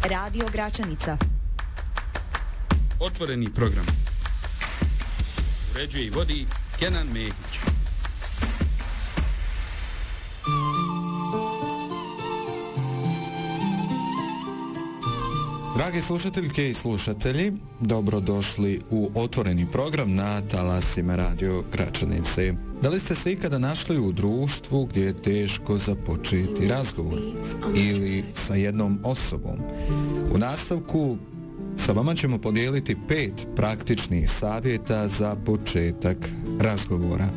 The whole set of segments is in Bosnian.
Radio Gračanica. Otvoreni program. Uređuje i vodi Kenan Mehić. Dragi slušateljke i slušatelji, dobrodošli u otvoreni program na talasima Radio Gračanice. Da li ste se ikada našli u društvu gdje je teško započeti razgovor ili sa jednom osobom? U nastavku sa vama ćemo podijeliti 5 praktičnih savjeta za početak razgovora.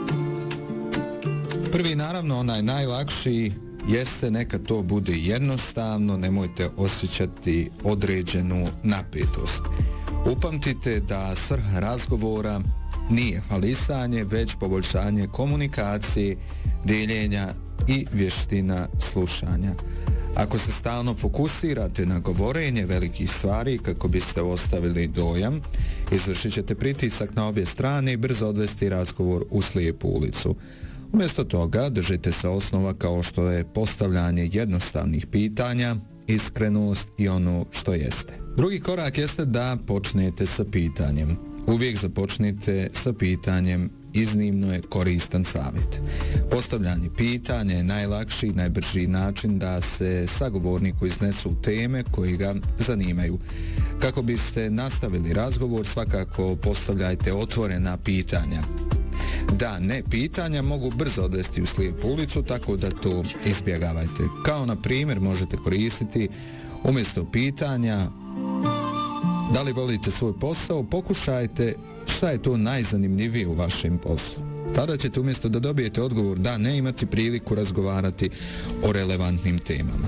Prvi, naravno, onaj najlakši, jeste neka to bude jednostavno, nemojte osjećati određenu napetost. Upamtite da svrha razgovora nije hvalisanje, već poboljšanje komunikacije, dijeljenja i vještina slušanja. Ako se stalno fokusirate na govorenje velikih stvari kako biste ostavili dojam, izvršit ćete pritisak na obje strane i brzo odvesti razgovor u slijepu ulicu. Umjesto toga držite se osnova kao što je postavljanje jednostavnih pitanja, iskrenost i ono što jeste. Drugi korak jeste da počnete sa pitanjem. Uvijek započnite sa pitanjem, iznimno je koristan savjet. Postavljanje pitanja je najlakši i najbrži način da se sagovorniku iznesu teme koje ga zanimaju. Kako biste nastavili razgovor, svakako postavljajte otvorena pitanja. Da, ne pitanja mogu brzo odvesti u slijepu ulicu, tako da to izbjegavajte. Kao na primjer možete koristiti umjesto pitanja da li volite svoj posao, pokušajte šta je to najzanimljivije u vašem poslu. Tada ćete umjesto da dobijete odgovor da ne, imati priliku razgovarati o relevantnim temama.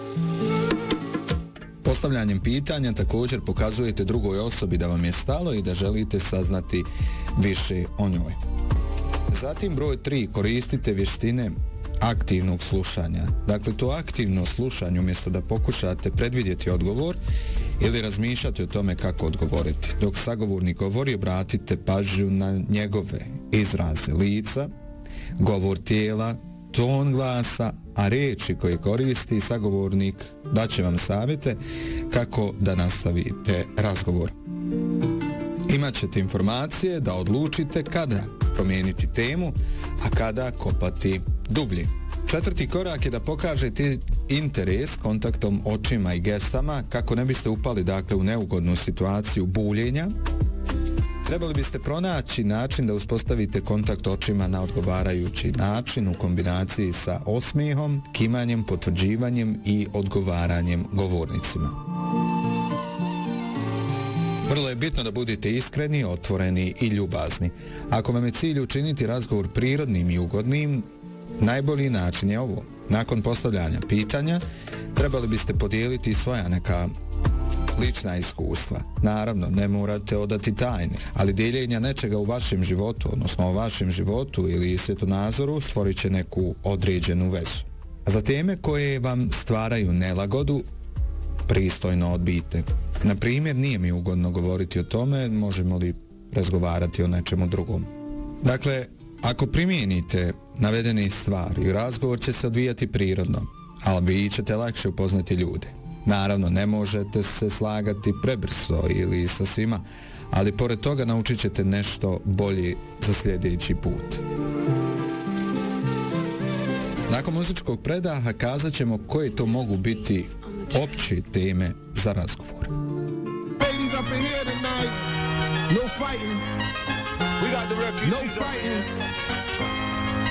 Postavljanjem pitanja također pokazujete drugoj osobi da vam je stalo i da želite saznati više o njoj. Zatim broj 3, koristite vještine aktivnog slušanja. Dakle, to aktivno slušanje, umjesto da pokušate predvidjeti odgovor ili razmišljati o tome kako odgovoriti. Dok sagovornik govori, obratite pažnju na njegove izraze lica, govor tijela, ton glasa, a riječi koje koristi sagovornik daće vam savjete kako da nastavite razgovor. Imaćete informacije da odlučite kada promijeniti temu, a kada kopati dublje. Četvrti korak je da pokažete interes kontaktom očima i gestama kako ne biste upali u neugodnu situaciju buljenja. Trebali biste pronaći način da uspostavite kontakt očima na odgovarajući način u kombinaciji sa osmijehom, kimanjem, potvrđivanjem i odgovaranjem govornicima. Vrlo je bitno da budete iskreni, otvoreni i ljubazni. Ako vam je cilj učiniti razgovor prirodnim i ugodnim, najbolji način je ovo. Nakon postavljanja pitanja, trebali biste podijeliti svoja neka lična iskustva. Naravno, ne morate odati tajne, ali dijeljenja nečega u vašem životu, odnosno o vašem životu ili svjetonazoru, stvorit će neku određenu vezu. A za teme koje vam stvaraju nelagodu, pristojno odbijte. Na primjer, nije mi ugodno govoriti o tome, možemo li razgovarati o nečemu drugom. Dakle, ako primijenite navedene stvari, razgovor će se odvijati prirodno, ali vi ćete lakše upoznati ljude. Naravno, ne možete se slagati prebrzo ili sa svima, ali pored toga naučit ćete nešto bolje za sljedeći put. Nakon muzičkog predaha kazat ćemo koje to mogu biti opće teme za razgovor. Ladies up in here tonight, no fighting, we got the refugees, no fighting,